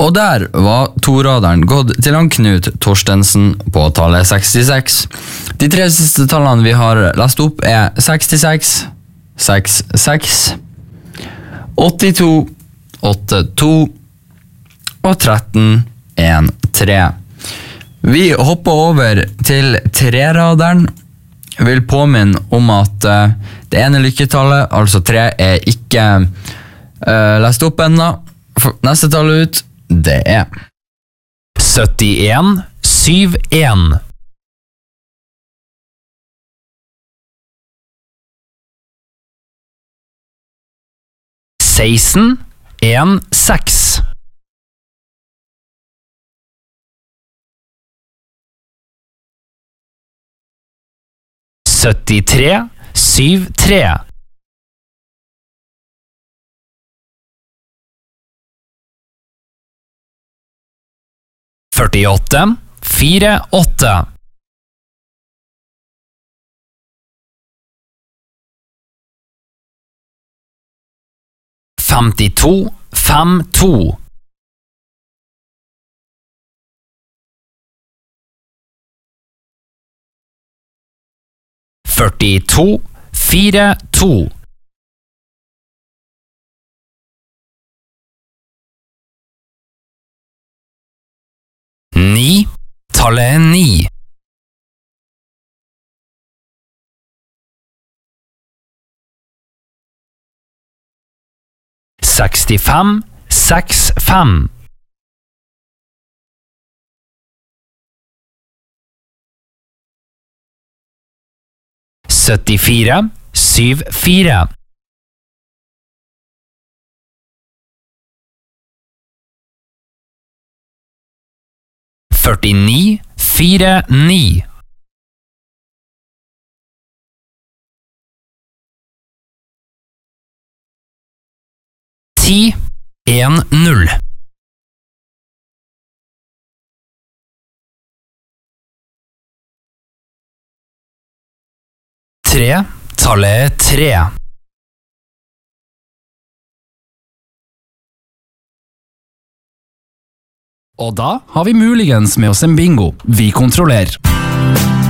Og der var toraderen gått til han Knut Torstensen på tallet 66. De 3 siste tallene vi har lest opp er 66, 66, 82, 82 og 13, 1, 3. Vi hopper over til treraderen. Jeg vil påminne om at det ene lykketallet, altså 3, er ikke lest opp ennå. Neste tall ut, det er 71, 71. 16, 1, 6. 73, 7, 3. 48, 4, 8. 52, 5, 2. 42, 4, 2. 9, tallet 9. 65, 6, 5. 74, 7, 4. 49, 4, 9. 10, 1, 0. 3, tallet 3. Og da har vi muligens med oss en bingo. Vi kontrollerer.